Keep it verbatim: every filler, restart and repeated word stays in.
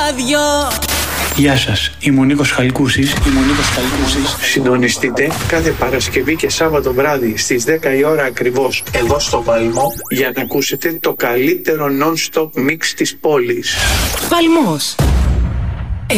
ράδιο. Γεια σας, είμαι ο Νίκος Χαλκούσης. Είμαι ο Νίκος Χαλκούσης. Συντονιστείτε κάθε Παρασκευή και Σάββατο βράδυ στις δέκα η ώρα ακριβώς εδώ στο Παλμό για να ακούσετε το καλύτερο non-stop mix της πόλης. Παλμός.